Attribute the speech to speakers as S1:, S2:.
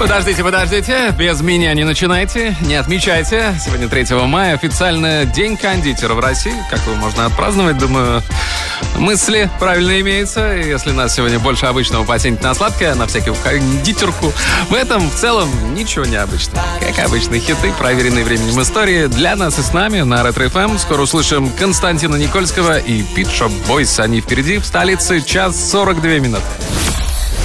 S1: Подождите, без меня не начинайте, не отмечайте. Сегодня 3 мая, официально День кондитера в России. Как его можно отпраздновать, думаю, мысли правильно имеются. И если нас сегодня больше обычного потянет на сладкое, на всякую кондитерку, в этом в целом ничего необычного. Как обычные хиты, проверенные временем истории для нас и с нами на Ретро ФМ. Скоро услышим Константина Никольского и Pet Shop Boys. Они впереди, в столице, 1:42.